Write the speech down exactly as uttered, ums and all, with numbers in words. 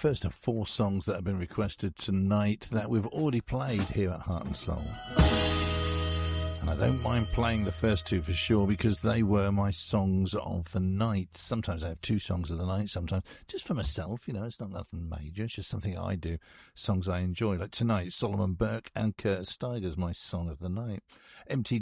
first of four songs that have been requested tonight that we've already played here at Heart and Soul. And I don't mind playing the first two for sure because they were my songs of the night. Sometimes I have two songs of the night, sometimes just for myself, you know, it's not nothing major. It's just something I do, songs I enjoy. Like tonight, Solomon Burke and Curtis Stigers, my song of the night. M T